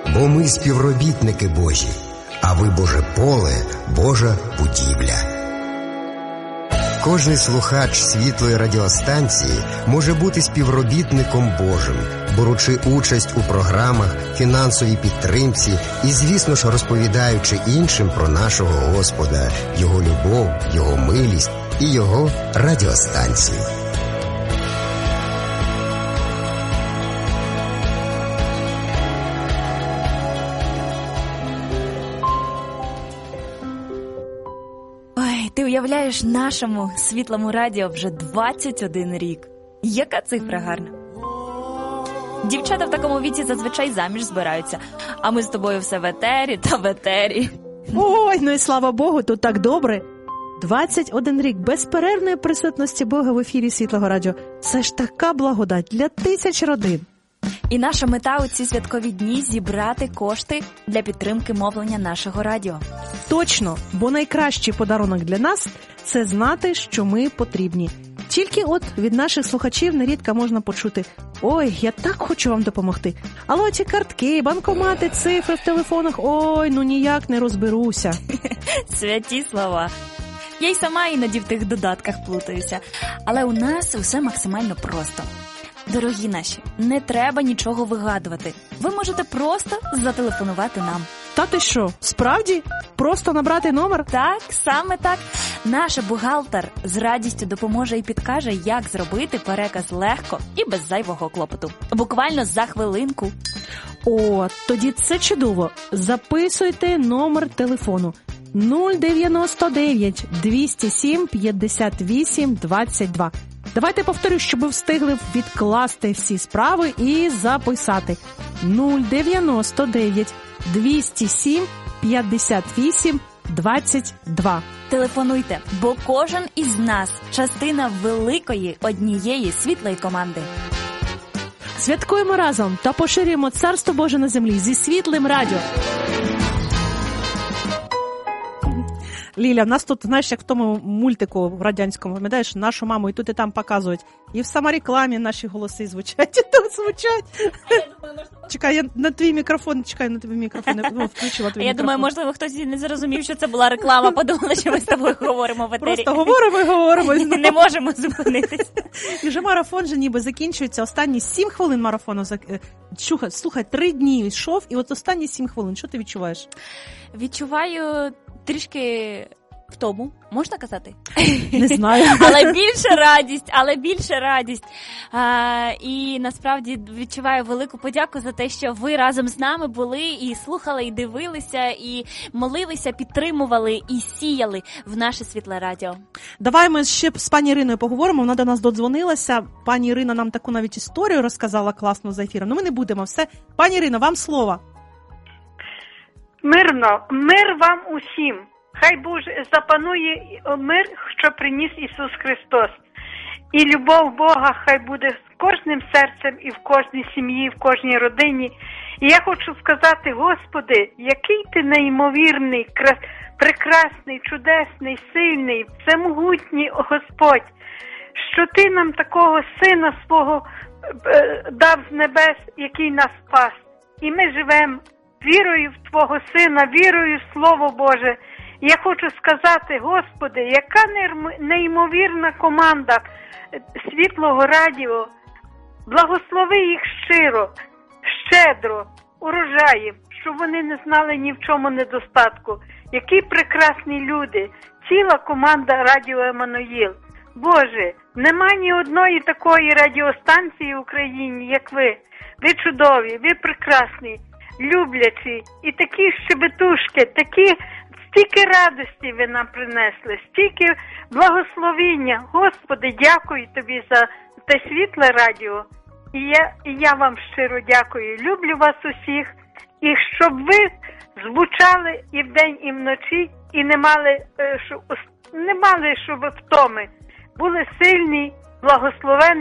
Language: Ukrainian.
бо ми співробітники Божі, а ви Боже поле, Божа будівля. Кожний слухач світлої радіостанції може бути співробітником Божим, беручи участь у програмах, фінансовій підтримці і, звісно ж, розповідаючи іншим про нашого Господа, Його любов, Його милість і Його радіостанцію. Ти уявляєш, нашому світлому радіо вже 21 рік. Яка цифра гарна. Дівчата в такому віці зазвичай заміж збираються, а ми з тобою все в етері та в етері. Ой, ну і слава Богу, тут так добре. 21 рік безперервної присутності Бога в ефірі Світлого радіо. Це ж така благодать для тисяч родин. І наша мета у ці святкові дні – зібрати кошти для підтримки мовлення нашого радіо. Точно, бо найкращий подарунок для нас – це знати, що ми потрібні. Тільки от від наших слухачів нерідко можна почути: «Ой, я так хочу вам допомогти. Але ці картки, банкомати, цифри в телефонах, ой, ну ніяк не розберуся». Святі слова. Я й сама іноді в тих додатках плутаюся. Але у нас усе максимально просто. Дорогі наші, не треба нічого вигадувати. Ви можете просто зателефонувати нам. Та ти що, справді? Просто набрати номер? Так, саме так. Наша бухгалтер з радістю допоможе і підкаже, як зробити переказ легко і без зайвого клопоту. Буквально за хвилинку. О, тоді це чудово. Записуйте номер телефону 099 207 58 22. Давайте повторю, щоб ви встигли відкласти всі справи і записати. 099 207 58 22. Телефонуйте, бо кожен із нас частина великої однієї світлої команди. Святкуємо разом та поширюємо Царство Боже на землі зі Світлим радіо. Ліля, в нас тут, знаєш, як в тому мультику радянському, пам'ятаєш, нашу маму і тут і там показують. І в саморекламі наші голоси звучать, і тут звучать. Чекай, я на твій мікрофон, включила твій мікрофон. Я думаю, можливо, хтось не зрозумів, що це була реклама, подумала, що ми з тобою говоримо в етері. Просто говоримо. Не можемо зупинитись. І вже марафон же ніби закінчується, останні 7 хвилин марафону. Слухай, 3 дні йшов, і от останні 7 хвилин. Що ти відчуваєш? Відчуваю трішки втому, можна казати? Не знаю. Але більше радість. І насправді відчуваю велику подяку за те, що ви разом з нами були і слухали, і дивилися, і молилися, підтримували, і сіяли в наше світле радіо. Давай ми ще з пані Іриною поговоримо, вона до нас додзвонилася. Пані Ірина нам таку навіть історію розказала класну за ефіром. Ну ми не будемо, все. Пані Ірино, вам слово. Мир вам усім. Хай Боже запанує мир, що приніс Ісус Христос. І любов Бога хай буде з кожним серцем і в кожній сім'ї, в кожній родині. І я хочу сказати: Господи, який Ти неймовірний, прекрасний, чудесний, сильний, всемогутній Господь, що Ти нам такого Сина свого дав з небес, який нас спас. І ми живемо вірою в Твого Сина, вірою в Слово Боже. Я хочу сказати: Господи, яка неймовірна команда Світлого радіо. Благослови їх щедро, урожаїв, щоб вони не знали ні в чому недостатку. Які прекрасні люди, ціла команда Радіо Еммануїл. Боже, нема ні одної такої радіостанції в Україні, як ви. Ви чудові, ви прекрасні, люблячі і такі щебетушки, стільки радості ви нам принесли, стільки благословіння. Господи, дякую Тобі за те світле радіо. І я вам щиро дякую. Люблю вас усіх. І щоб ви звучали і вдень, і вночі, і не мали, щоб втоми. Були сильні, благословенні.